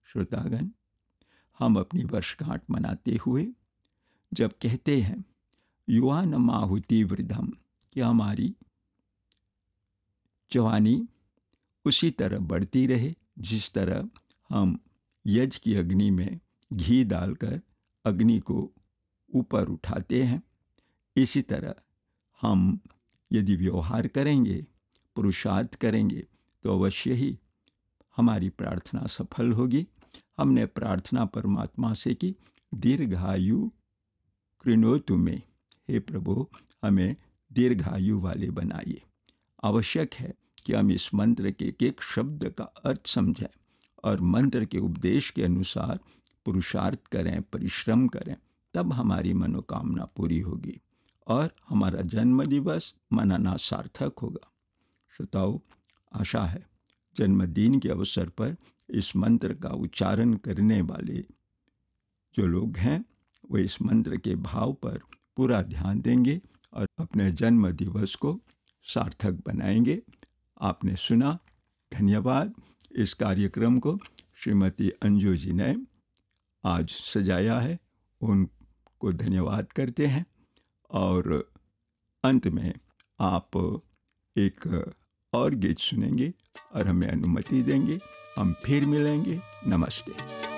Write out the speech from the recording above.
श्रोतागण, हम अपनी वर्षगांठ मनाते हुए जब कहते हैं युवानम आहुति वृद्धम, कि हमारी जवानी उसी तरह बढ़ती रहे जिस तरह हम यज्ञ की अग्नि में घी डालकर अग्नि को ऊपर उठाते हैं, इसी तरह हम यदि व्यवहार करेंगे, पुरुषार्थ करेंगे, तो अवश्य ही हमारी प्रार्थना सफल होगी। हमने प्रार्थना परमात्मा से की, दीर्घायु कृणोतु में, हे प्रभु हमें दीर्घायु वाले बनाइए। आवश्यक है कि हम इस मंत्र के एक एक शब्द का अर्थ समझें और मंत्र के उपदेश के अनुसार पुरुषार्थ करें, परिश्रम करें, तब हमारी मनोकामना पूरी होगी और हमारा जन्म दिवस मनाना सार्थक होगा। श्रोताओ, आशा है जन्मदिन के अवसर पर इस मंत्र का उच्चारण करने वाले जो लोग हैं वो इस मंत्र के भाव पर पूरा ध्यान देंगे और अपने जन्म दिवस को सार्थक बनाएंगे। आपने सुना, धन्यवाद। इस कार्यक्रम को श्रीमती अंजू जी ने आज सजाया है, उनको धन्यवाद करते हैं और अंत में आप एक और गीत सुनेंगे और हमें अनुमति देंगे। हम फिर मिलेंगे। नमस्ते।